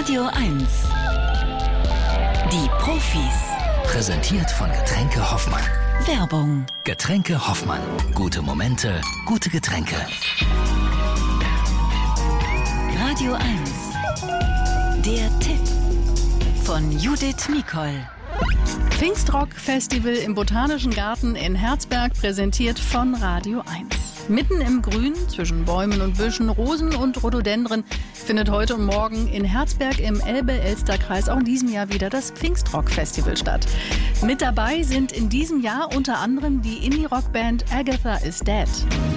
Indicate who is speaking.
Speaker 1: Radio 1. Die Profis.
Speaker 2: Präsentiert von Getränke Hoffmann.
Speaker 1: Werbung.
Speaker 2: Getränke Hoffmann. Gute Momente, gute Getränke.
Speaker 1: Radio 1. Der Tipp von Judith Mikol.
Speaker 3: Pfingstrock-Festival im Botanischen Garten in Herzberg, präsentiert von Radio 1. Mitten im Grün, zwischen Bäumen und Büschen, Rosen und Rhododendren, findet heute und morgen in Herzberg im Elbe-Elster-Kreis auch in diesem Jahr wieder das Pfingstrock-Festival statt. Mit dabei sind in diesem Jahr unter anderem die Indie-Rock-Band Agatha is Dead.